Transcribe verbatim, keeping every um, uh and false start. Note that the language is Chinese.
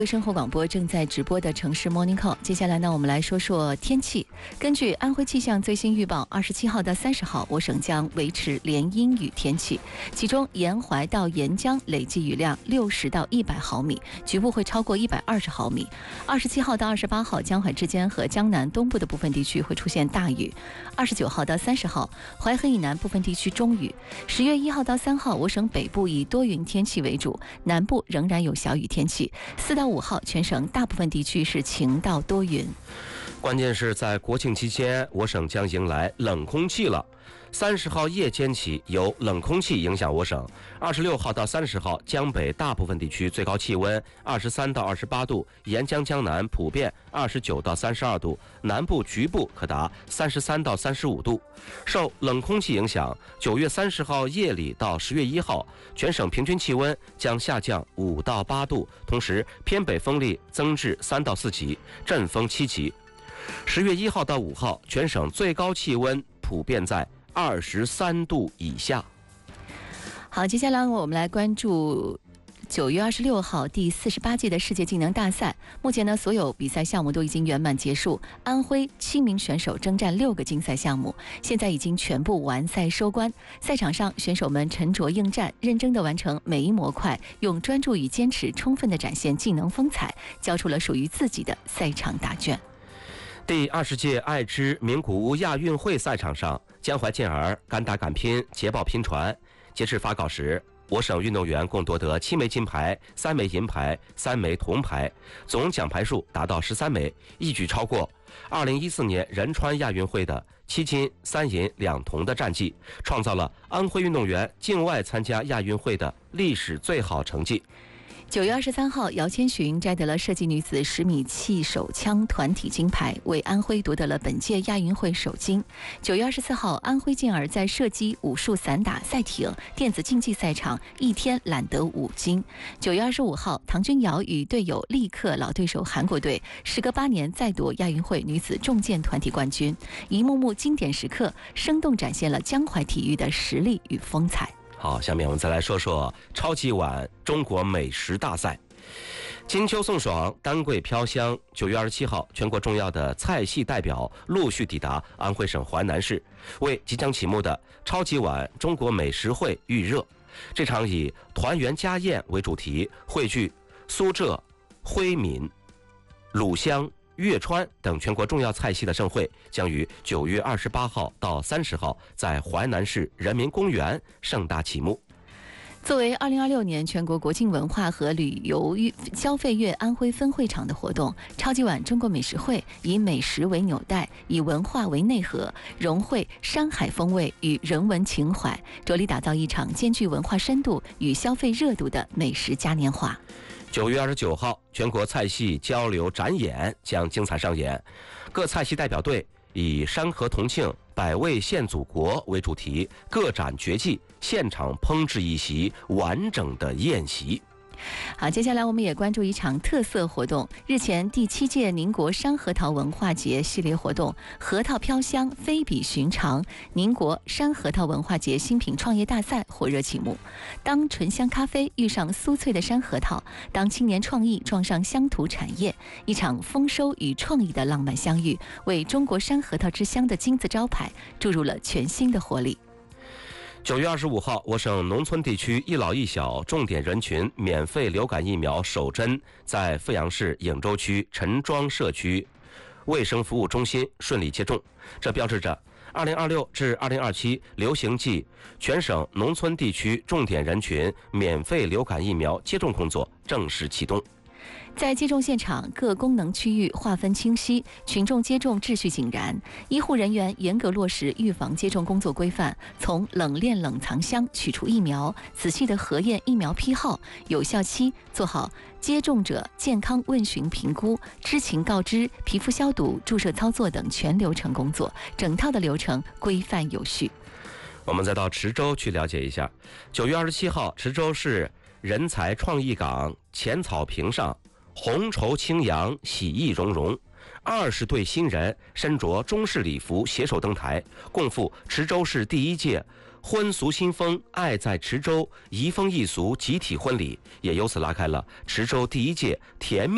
生活广播正在直播的城市 Morning Call， 接下来呢，我们来说说天气。根据安徽气象最新预报，二十七号到三十号，我省将维持连阴雨天气，其中沿淮到沿江累计雨量六十到一百毫米，局部会超过一百二十毫米。二十七号到二十八号，江淮之间和江南东部的部分地区会出现大雨。二十九号到三十号，淮河以南部分地区中雨。十月一号到三号，我省北部以多云天气为主，南部仍然有小雨天气。四到五号，全省大部分地区是晴到多云。 关键是在国庆期间，我省将迎来冷空气了。三十号夜间起，由冷空气影响我省。二十六号到三十号，江北大部分地区最高气温二十三到二十八度，沿江江南普遍二十九到三十二度，南部局部可达三十三到三十五度。受冷空气影响，九月三十号夜里到十月一号，全省平均气温将下降五到八度，同时偏北风力增至三到四级，阵风七级。十月一号到五号，全省最高气温普遍在二十三度以下。 好，接下来我们来关注九月二十六号第四十八届的世界技能大赛。目前呢，所有比赛项目都已经圆满结束，安徽七名选手征战六个竞赛项目，现在已经全部完赛收官。赛场上，选手们沉着应战，认真地完成每一模块，用专注与坚持充分地展现技能风采，交出了属于自己的赛场答卷。 第二十届爱知名古屋亚运会赛场上，江淮健儿敢打敢拼，捷报频传。截至发稿时，我省运动员共夺得七枚金牌、三枚银牌、三枚铜牌，总奖牌数达到十三枚，一举超过二零一四年仁川亚运会的七金三银两铜的战绩，创造了安徽运动员境外参加亚运会的历史最好成绩。 九月二十三号，姚千寻摘得了射击女子十米气手枪团体金牌，为安徽夺得了本届亚运会首金。九月二十四号，安徽健儿在射击、武术、散打、赛艇、电子竞技赛场一天揽得五金。九月二十五号，唐君瑶与队友力克老对手韩国队，时隔八年再夺亚运会女子重剑团体冠军。一幕幕经典时刻，生动展现了江淮体育的实力与风采。 好，下面我们再来说说超级碗中国美食大赛。金秋送爽，丹桂飘香。九月二十七号，全国重要的菜系代表陆续抵达安徽省淮南市，为即将启幕的超级碗中国美食会预热。这场以团圆家宴为主题，汇聚苏浙、徽闽、鲁湘、粤川等全国重要菜系的盛会，将于九月二十八号到三十号在淮南市人民公园盛大启幕。 作为二零二六年全国国庆文化和旅游消费月安徽分会场的活动，超级碗中国美食会以美食为纽带，以文化为内核，融汇山海风味与人文情怀，着力打造一场兼具文化深度与消费热度的美食嘉年华。 九月二十九号，全国菜系交流展演将精彩上演，各菜系代表队以山河同庆、百味献祖国为主题，各展绝技，现场烹制一席完整的宴席。 好，接下来我们也关注一场特色活动。日前，第七届宁国山核桃文化节系列活动“核桃飘香，非比寻常”宁国山核桃文化节新品创业大赛火热启幕。当醇香咖啡遇上酥脆的山核桃，当青年创意撞上乡土产业，一场丰收与创意的浪漫相遇，为中国山核桃之乡的金字招牌注入了全新的活力。 九月二十五号，我省农村地区一老一小重点人群免费流感疫苗首针在阜阳市颍州区陈庄社区卫生服务中心顺利接种，这标志着二零二六至二零二七流行季全省农村地区重点人群免费流感疫苗接种工作正式启动。 在接种现场，各功能区域划分清晰，群众接种秩序井然，医护人员严格落实预防接种工作规范，从冷链冷藏箱取出疫苗，仔细地核验疫苗批号、有效期，做好接种者健康问询评估、知情告知、皮肤消毒、注射操作等全流程工作，整套的流程规范有序。 我们再到池州去了解一下。九月二十七号，池州市人才创意港浅草坪上，红绸轻扬，喜意融融。二十对新人身着中式礼服携手登台，共赴池州市第一届婚俗新风爱在池州移风易俗集体婚礼，也由此拉开了池州第一届甜蜜